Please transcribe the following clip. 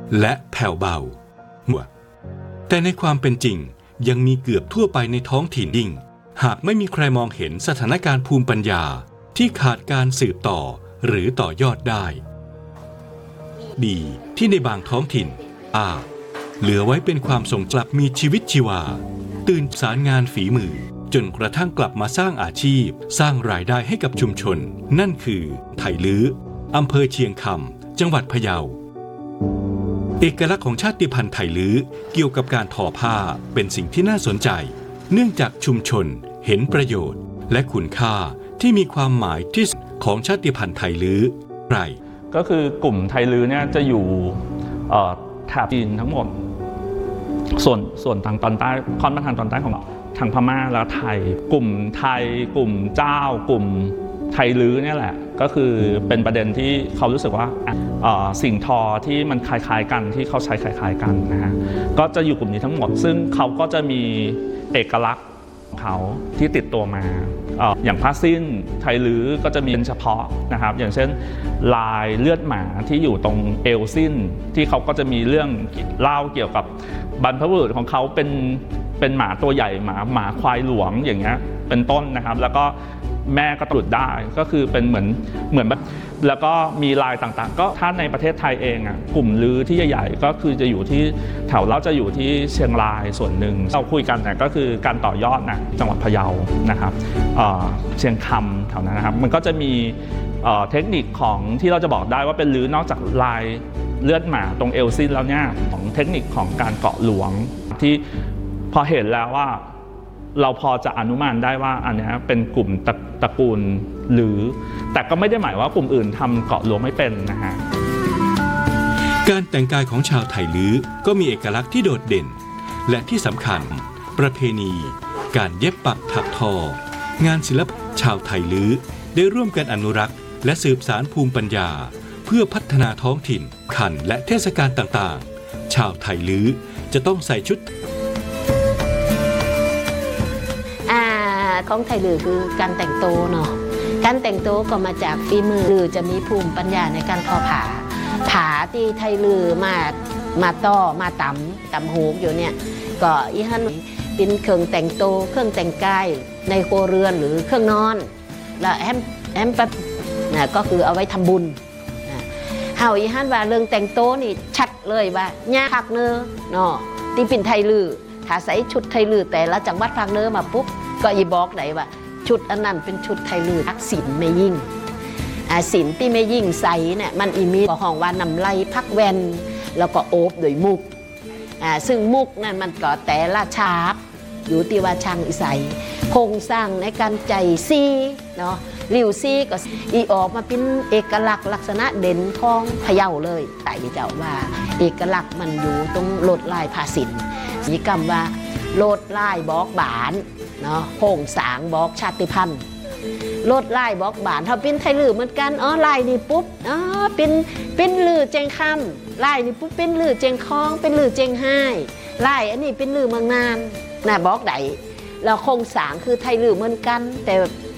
และแผ่วเบาแต่ในความเป็นจริงยังมีเกือบทั่วไปในท้องถิ่นยิ่งหากไม่มีใครมองเห็นสถานการณ์ภูมิปัญญาที่ขาดการสืบต่อหรือต่อยอดได้ดีที่ในบางท้องถิ่นเหลือไว้เป็นความทรงกลับมีชีวิตชีวาตื่นสารงานฝีมือจนกระทั่งกลับมาสร้างอาชีพสร้างรายได้ให้กับชุมชนนั่นคือไถลื้ออำเภอเชียงคำจังหวัดพะเยาเอกลักษณ์ของชาติพันธุ์ไถลื้อเกี่ยวกับการทอผ้าเป็นสิ่งที่น่าสนใจเนื่องจากชุมชนเห็นประโยชน์และคุณค่าที่มีความหมายที่ของชาติพันธุ์ไถลื้อไรก็คือกลุ่มไทลื้อเนี่ยจะอยู่แถบจีนทั้งหมดส่วนทางตอนใต้ค่อนมาทางตอนใต้ของทางพม่าและไทยกลุ่มไทยกลุ่มเจ้ากลุ่มไทลื้อเนี่ยแหละก็คือเป็นประเด็นที่เขารู้สึกว่าสิ่งทอที่มันคล้ายๆกันที่เขาใช้คล้ายๆกันนะฮะก็จะอยู่กลุ่มนี้ทั้งหมดซึ่งเขาก็จะมีเอกลักษณ์เขาที่ติดตัวมาอย่างผ้าสิ้นไทลื้อก็จะมีเฉพาะนะครับอย่างเช่นลายเลือดหมาที่อยู่ตรงเอวสิ้นที่เขาก็จะมีเรื่องเล่าเกี่ยวกับบรรพบุรุษของเขาเป็นหมาตัวใหญ่หมาควายหลวงอย่างเงี้ยเป็นต้นนะครับแล้วก็แม่ก็ตรุษได้ก็คือเป็นเหมือนแบบแล้วก็มีลายต่างๆก็ถ้าในประเทศไทยเองกลุ่มลื้อที่ใหญ่ๆก็คือจะอยู่ที่แถวเราจะอยู่ที่เชียงรายส่วนหนึ่งเราคุยกันก็คือการต่อยอดจังหวัดพะเยานะครับเชียงคำแถวนั้นนะครับมันก็จะมีเทคนิคของที่เราจะบอกได้ว่าเป็นลื้อนอกจากลายเลือดหมาตรงเอวสิ้นแล้วเนี่ยของเทคนิคของการเกาะหลวงที่พอเห็นแล้วว่าเราพอจะอนุมานได้ว่าอันนี้เป็นกลุ่มตระกูลหรือแต่ก็ไม่ได้หมายว่ากลุ่มอื่นทำเกาะหลวงไม่เป็นนะฮะการแต่งกายของชาวไถลื้อก็มีเอกลักษณ์ที่โดดเด่นและที่สำคัญประเพณีการเย็บปักถักทองานศิลปะชาวไถลื้อได้ร่วมกันอนุรักษ์และสืบสานภูมิปัญญาเพื่อพัฒนาท้องถิ่นขันและเทศกาลต่างๆชาวไถลื้อจะต้องใส่ชุดของไทลื้อคือการแต่งตัวเนาะการแต่งตัวก็มาจากฝีมือหรือจะมีภูมิปัญญาในการทอผ้าที่ไทลื้อมาต่อมาตำหูกอยู่เนี่ยก็อีฮันเป็นเครื่องแต่งตัวเครื่องแต่งกายในครัวเรือนหรือเครื่องนอนแล้วแอมปั๊บก็คือเอาไว้ทำบุญเฮาอีฮันว่าเรื่องแต่งตัวนี่ชัดเลยว่ายากภาคเหนือเนาะที่เป็นไทลื้อถ้าใส่ชุดไทลื้อแต่ละจังหวัดภาคเหนือมาปุ๊บก็อีบอกไหนว่าชุดอันนั้นเป็นชุดไทลื้อทักษิณไม่ยิ่งศิลป์ที่ไม่ยิ่งใสเนี่ยมันอีมีห้องว่านำไล่พักแวนแล้วก็โอบโดยมุกซึ่งมุกนั่นมันก็แต่ละชาบอยู่ที่ว่าช่างอีใสโครงสร้างในการใจซีเนาะริวซีก็อีออกมาเป็นเอกลักษณ์ลักษณะเด่นของพะเยาเลยแต่เจ้าว่าเอกลักษณ์มันอยู่ตรงลวดลายผ้าศิลป์มีคำว่าลวดลายบอกบานเนาะโครงสร้างบอกชาติพันธุ์ลวดลายบอกบานถ้าเป็นไทลื้อเหมือนกันลายนี่ปุ๊บเป็นลือเจงคำลายนี่ปุ๊บเป็นลือเจงคองเป็นลือเจงไห้ลายอันนี้เป็นลือเมืองนานบอกไหนแล้วโครงสร้างคือไทลื้อเหมือนกันแต่